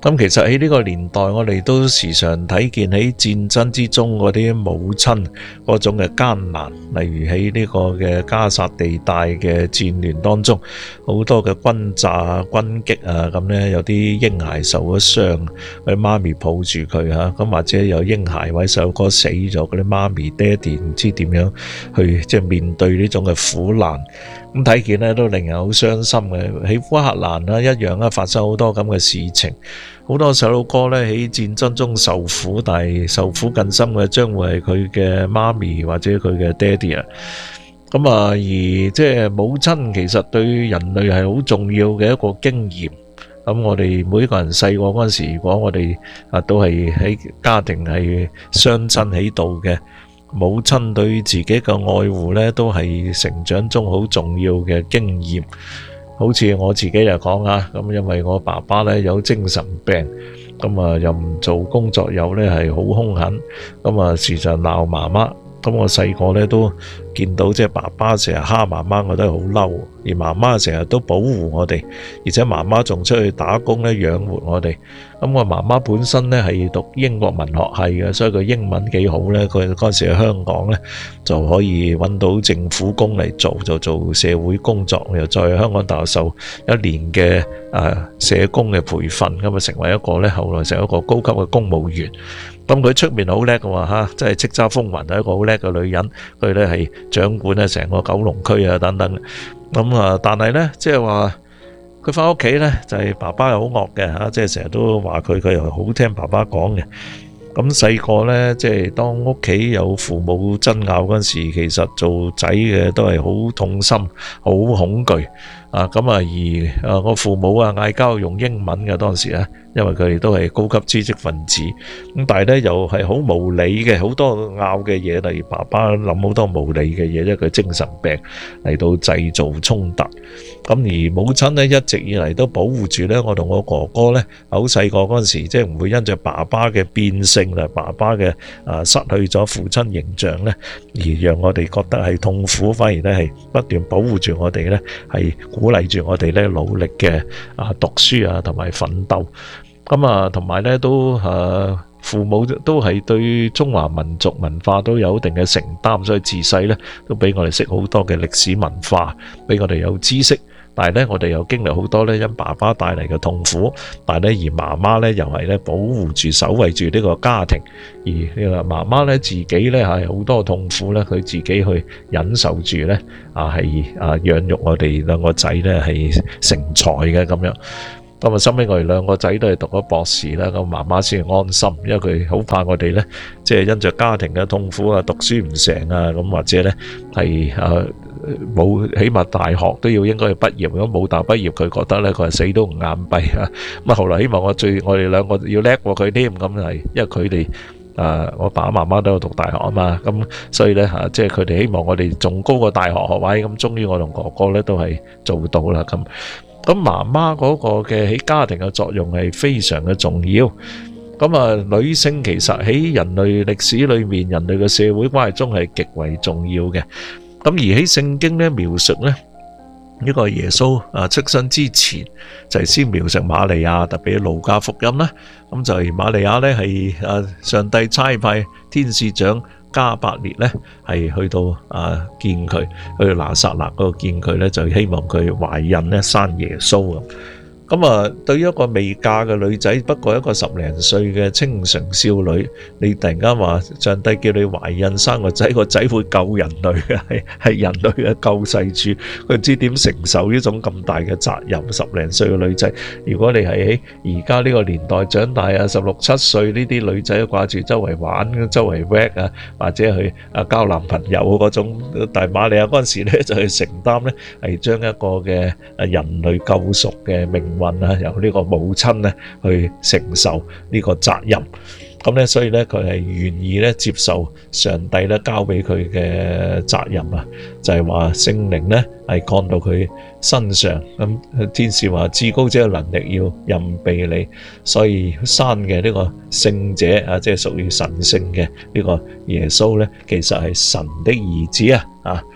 咁其實喺呢個年代，我哋都時常睇見喺戰爭之中嗰啲母親嗰種嘅艱難，例如喺呢個嘅加薩地帶嘅戰亂當中，好多嘅轟炸、轟擊啊，咁呢有啲嬰孩受咗傷，佢媽咪抱住佢嚇，咁或者有嬰孩或者細路哥死咗，嗰啲媽咪爹哋唔知點樣去即係面對呢種嘅苦難。咁睇見咧都令人好傷心嘅。喺烏克蘭啦一樣啦，發生好多咁嘅事情，好多細路哥咧喺戰爭中受苦，但係受苦更深嘅將會係佢嘅媽咪或者佢嘅爹哋啊。咁啊，而即係母親其實對人類係好重要嘅一個經驗。咁我哋每一個人細個嗰陣時，如果我哋都係喺家庭係雙親喺度嘅，母親對自己嘅愛護呢，都係成長中好重要嘅經驗。好似我自己嚟講啊，咁因為我爸爸呢有精神病，咁啊又唔做工作，又呢係好兇狠，咁啊時常鬧媽媽。咁我細個呢都見到即係爸爸成日蝦媽媽，我都係好嬲，而媽媽成日都保護我哋，而且媽媽仲出去打工呢養活我哋。咁我媽媽本身呢係讀英國文學系嘅，所以佢英文幾好呢。佢嗰陣時喺香港呢就可以揾到政府工嚟做，就做社會工作，又再去香港大學受1年嘅社工嘅培訓，咁啊成為一個呢，後來成為一個高級嘅公務員。咁佢出面好叻嘅喎嚇，即係叱咤風雲，係一個好叻嘅女人。佢呢係掌管咧成個九龍區啊等等。咁啊，但係呢，即係話佢返屋企呢，就係爸爸係好惡嘅嚇，即係成日都話佢又好聽爸爸講嘅。咁細個呢，即係當屋企有父母爭拗嗰陣時，其實做仔嘅都係好痛心、好恐懼啊！咁啊，而我父母嗌交用英文嘅當時啊，因為佢哋都係高級知識分子，咁但係呢又係好無理嘅，好多拗嘅嘢，例如爸爸諗好多無理嘅嘢，因為佢精神病嚟到製造衝突。咁而母親呢，一直以嚟都保護住呢我同我哥哥呢，好細個嗰陣時，即係唔會因着爸爸嘅變性啦，爸爸嘅失去咗父親形象呢，而讓我哋覺得係痛苦，反而呢係不斷保護住我哋呢，係鼓勵住我哋呢努力嘅讀書同埋奮鬥。咁啊，同埋呢都父母都係對中華民族文化都有一定嘅承擔，所以自細呢都俾我哋識好多嘅歷史文化，俾我哋有知識。但係呢，我哋又經歷好多呢因爸爸帶嚟嘅痛苦，但係呢，而媽媽呢又係呢保護住、守衛住呢個家庭，而媽媽呢自己呢係好多痛苦呢，佢自己去忍受住呢，係養育我哋兩個仔呢係成才嘅咁樣。咁啊，收尾我哋兩個仔都係讀咗博士啦，咁媽媽先安心，因為佢好怕我哋呢，即係因着家庭嘅痛苦讀書唔成咁或者呢係冇起碼大學都要應該要畢業，如果冇大學畢業，佢覺得呢，佢係死都唔眼閉啊！咁後來希望我哋兩個要叻過佢添，咁係因為佢哋我爸爸媽媽都有讀大學啊嘛，咁所以呢，即係佢哋希望我哋仲高過大學學位，咁終於我同哥哥呢都係做到啦咁。咁媽媽嗰個嘅喺家庭嘅作用係非常嘅重要。咁啊，女性其實喺人類歷史裏面，人類嘅社會關係中係極為重要嘅。咁而喺聖經咧描述咧呢個耶穌出生之前，就係先描述瑪利亞，特別喺路加福音啦。咁就係瑪利亞咧係上帝差派天使長加百列咧係去到見佢，去到拿撒勒嗰度見佢咧，就希望佢懷孕咧生耶穌啊。咁啊，對於一個未嫁嘅女仔，不過一個10零歲嘅清純少女，你突然間話上帝叫你懷孕生個仔，個仔會救人類嘅，係人類嘅救世主，佢唔知點承受呢種咁大嘅責任。10零歲嘅女仔，如果你係喺而家呢個年代長大16、17歲呢啲女仔掛住周圍玩、周圍 work 或者去交男朋友嗰種，但係瑪利亞嗰陣時咧就去承擔咧，係將一個嘅人類救贖嘅命運由呢個母親咧去承受呢個責任。咁咧，所以咧佢係願意咧接受上帝咧交俾佢嘅責任啊，就係話聖靈咧係降到佢身上。咁天使話至高者嘅能力要蔭庇你，所以生嘅呢個聖者即係屬於神聖嘅呢個耶穌咧，其實係神的兒子啊。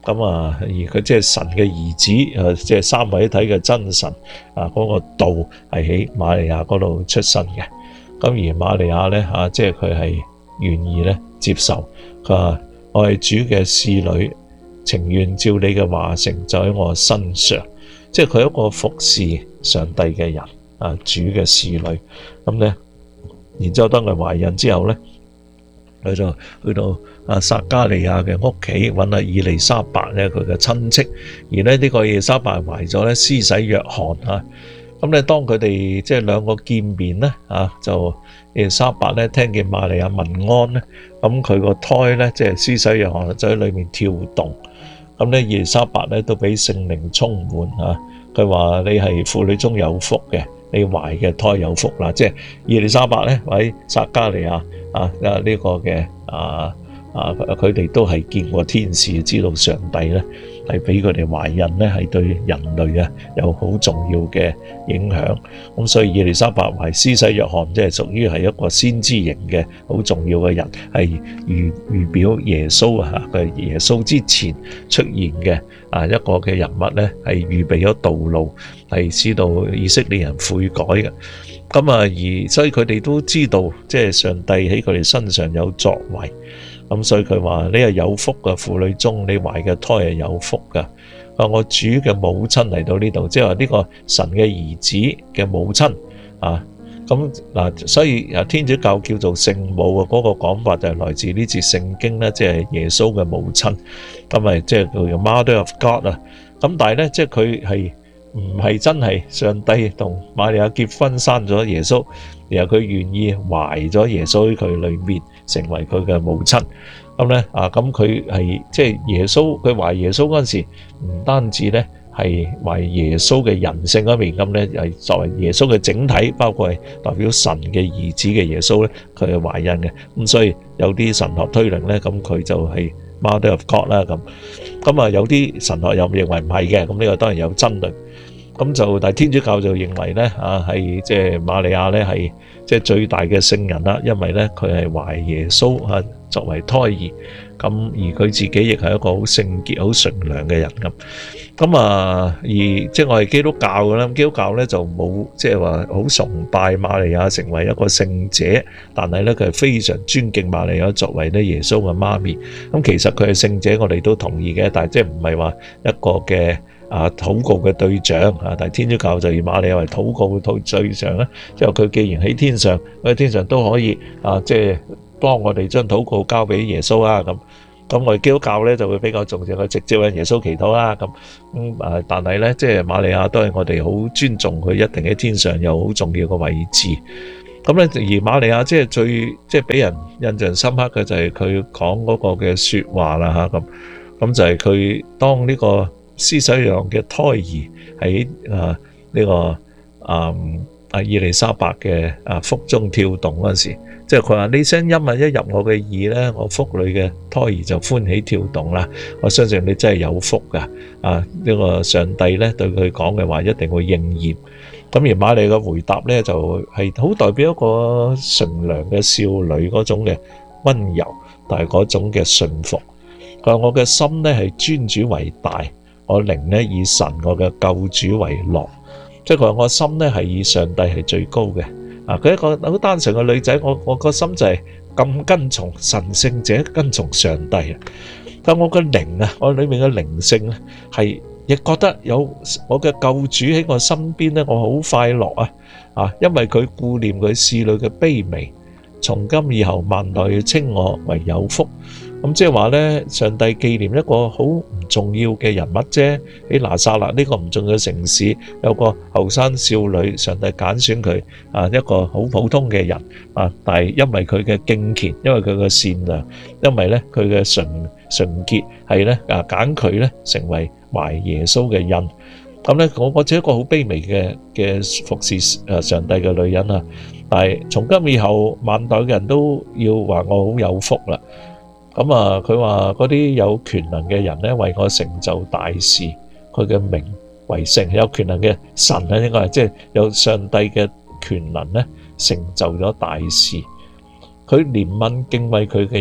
咁而佢即係神嘅兒子，即係三位一體嘅真神嗰個道係喺瑪利亞嗰度出生嘅。咁而瑪利亞咧即係佢係願意咧接受，佢話我係主嘅使女，情願照你嘅話成就喺我身上。即係佢係一個服侍上帝嘅人主嘅使女。咁咧，然之後當佢懷孕之後咧，佢就去到撒加利亞嘅屋企揾以利沙伯咧佢嘅親戚，而咧呢個以利沙伯懷咗咧施洗約翰咁咧當佢哋即係兩個見面咧就以利沙伯咧聽見瑪利亞問安咧，咁佢個胎咧即係施洗約翰就喺裏面跳動，咁咧以利沙伯咧都俾聖靈充滿佢話你係婦女中有福嘅，你懷嘅胎有福啦。即係以利沙伯咧喺撒加利亞呢個嘅佢哋都係見過天使，知道上帝咧係俾佢哋懷孕咧係對人類有好重要嘅影響。咁所以以利沙伯懷施洗約翰，即係屬於係一個先知型嘅好重要嘅人，係預表耶穌佢耶穌之前出現嘅一個嘅人物咧，係預備咗道路，係使到以色列人悔改嘅。咁而所以佢哋都知道，即係上帝喺佢哋身上有作為。咁所以佢話你係有福嘅，婦女中你懷嘅胎係有福嘅。我主嘅母親嚟到呢度，即係話呢個神嘅兒子嘅母親咁所以天主教叫做聖母嗰個講法就係來自呢節聖經咧，即係耶穌嘅母親，咁咪即係叫做 Mother of God 咁但係咧，即係佢係唔係真係上帝同瑪利亞結婚生咗耶穌，然後佢願意懷咗耶穌喺佢裏面，成為佢嘅母親。咁咧咁佢係即係耶穌，佢懷耶穌嗰陣時，唔單止咧係懷耶穌嘅人性嗰面，咁咧係作為耶穌嘅整體，包括係代表神嘅兒子嘅耶穌咧，佢係懷孕嘅。咁所以有啲神學推論咧，咁佢就係 Mother of God 啦。咁有啲神學又認為唔係嘅，咁呢個當然有爭論。咁但係天主教就認為咧係即係瑪利亞咧係即係最大嘅聖人啦，因為咧佢係懷耶穌作為胎兒，咁而佢自己亦係一個好聖潔、好純良嘅人咁而即係我係基督教嘅啦，基督教咧就冇即係話好崇拜瑪利亞成為一個聖者，但係咧佢係非常尊敬瑪利亞作為咧耶穌嘅媽咪。咁其實佢係聖者，我哋都同意嘅，但係即係唔係話一個嘅禱告嘅對象但係天主教就以瑪利亞為禱告嘅對象咧，即係佢既然喺天上，喺天上都可以即係幫我哋將禱告交俾耶穌咁我哋基督教咧就會比較重視佢直接向耶穌祈禱啦但係咧即係瑪利亞都係我哋好尊重佢，一定喺天上有好重要嘅位置。咁咧而瑪利亞即係最即係俾人印象深刻嘅就係佢講嗰個嘅說話啦咁就係佢當呢個施洗約翰嘅胎兒喺呢個以利沙伯嘅腹中跳動嗰陣時，即係佢話呢聲音一入我嘅耳咧，我腹裏嘅胎兒就歡喜跳動啦。我相信你真係有福噶呢個上帝咧對佢講嘅話一定會應驗。咁而瑪利亞嘅回答咧就係好代表一個純良嘅少女嗰種嘅溫柔，但係嗰種嘅信服。佢話我嘅心咧係尊主為大，我靈咧以神我嘅救主為樂。即係佢話我心咧係以上帝係最高嘅。佢一個好單純嘅女仔，我個心就係咁跟從神聖者，跟從上帝。但我嘅靈我裏面嘅靈性咧係亦覺得有我嘅救主喺我身邊咧，我好快樂因為佢顧念佢侍女嘅卑微，從今以後萬代要稱我為有福。咁即係話咧，上帝紀念一個好唔重要嘅人物啫。喺拿撒勒呢個唔重要嘅城市，有個後生少女，上帝揀選佢一個好普通嘅人但係因為佢嘅敬虔，因為佢嘅善良，因為咧佢嘅純潔，係咧揀佢咧成為懷耶穌嘅印。咁咧我只係一個好卑微嘅服侍上帝嘅女人但係從今以後萬代嘅人都要話我好有福啦。咁佢話嗰啲有權能嘅人咧，為我成就大事，佢嘅名為聖。有權能嘅神咧，應該係即係有上帝嘅權能咧，成就咗大事。佢憐憫敬畏佢嘅人，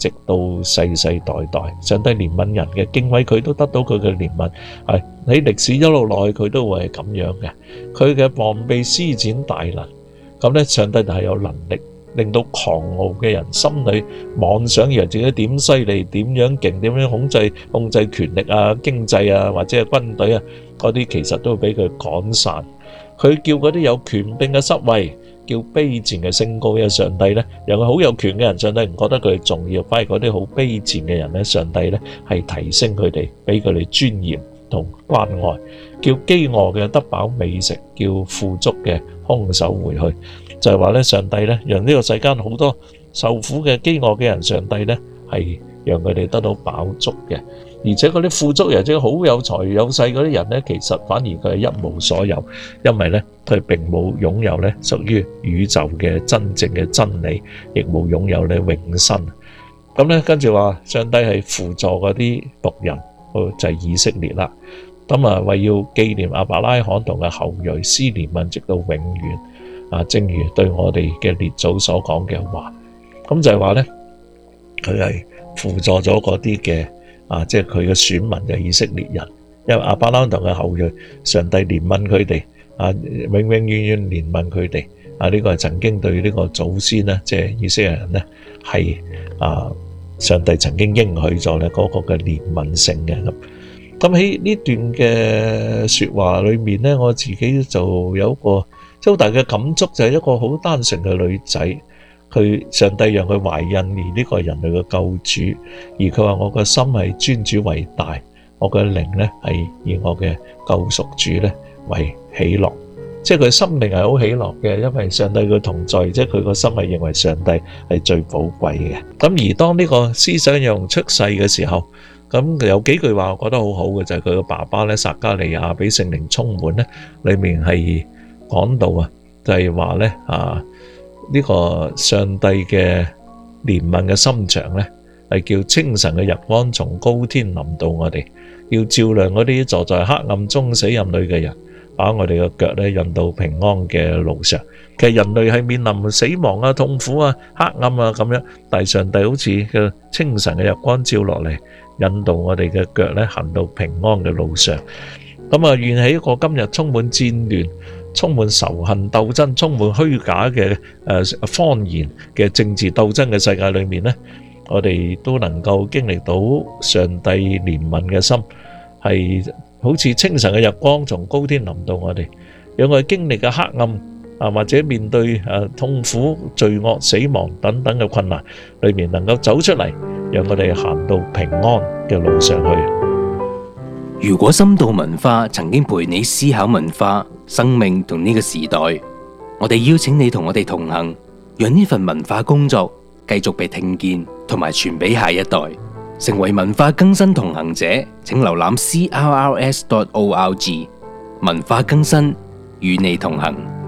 直到世世代代。上帝憐憫人嘅，敬畏佢都得到佢嘅憐憫。係喺歷史一路落去，佢都會係咁樣嘅。佢嘅膀臂施展大能，咁咧上帝就係有能力令到狂傲嘅人心裏妄想以為自己點犀利、點樣勁、點樣控制權力啊、經濟啊或者係軍隊啊，嗰啲其實都會俾佢趕散。佢叫嗰啲有權柄嘅失位，叫卑賤嘅升高。因為上帝咧，讓佢好有權嘅人，上帝唔覺得佢哋重要，反而嗰啲好卑賤嘅人咧，上帝咧係提升佢哋，俾佢哋尊嚴同關愛。叫飢餓嘅得飽美食，叫富足嘅空手回去。就係話咧，上帝咧讓呢個世間好多受苦嘅飢餓嘅人，上帝咧係讓佢哋得到飽足嘅。而且嗰啲富足人，即係好有財有勢嗰啲人咧，其實反而佢係一無所有，因為咧佢並冇擁有咧屬於宇宙嘅真正嘅真理，亦冇擁有咧永生。咁咧跟住話，上帝係輔助嗰啲僕人，就係以色列啦。咁啊，為要紀念亞伯拉罕同嘅後裔施憐憫直到永遠。正如對我哋嘅列祖所講嘅話，咁就係話咧，佢係輔助咗嗰啲嘅即係佢嘅選民嘅以色列人，因為亞伯拉罕同嘅後裔，上帝憐憫佢哋，永永遠遠憐憫佢哋。呢個係曾經對呢個祖先咧，即係以色列人咧，係上帝曾經應許咗咧嗰個嘅憐憫性嘅。咁喺呢段嘅說話裏面咧，我自己就有一個好大嘅感觸，就係一個好單純嘅女仔，佢上帝讓佢懷孕而呢個人類嘅救主，而佢話我個心係尊主為大，我嘅靈咧係以我嘅救贖主咧為喜樂，即係佢心靈係好喜樂嘅，因為上帝嘅同在，即係佢個心係認為上帝係最寶貴嘅。咁而當呢個施洗約翰出世嘅時候，咁有幾句話我覺得好好嘅，就係佢嘅爸爸咧撒迦利亞俾聖靈充滿咧，裏面係講到就係話咧呢個上帝嘅憐憫嘅心腸咧，係叫清晨嘅日光從高天臨到我哋，要照亮嗰啲坐在黑暗中死蔭裏嘅人，把我哋嘅腳咧引到平安嘅路上。其實人類係面臨死亡啊、痛苦啊、黑暗啊咁樣，但係上帝好似嘅清晨嘅日光照落嚟，引導我哋嘅腳咧行到平安嘅路上。咁啊，願喺一個今日充滿戰亂、充滿仇恨鬥爭、充滿虛假嘅謊言嘅政治鬥爭嘅世界裏面呢，我哋都能夠經歷到上帝憐憫嘅心，係好似清晨嘅日光從高天臨到我哋，讓我哋經歷嘅黑暗或者面對痛苦、罪惡、死亡等等嘅困難裏面，能夠走出嚟，讓我哋行到平安嘅路上去。 如果深度文化曾經陪你思考文化、生命同呢個時代，我哋邀請你同我哋同行，讓呢份文化工作繼續被聽見同埋傳俾下一代，成為文化更新同行者。請瀏覽 CRRS.org， 文化更新與你同行。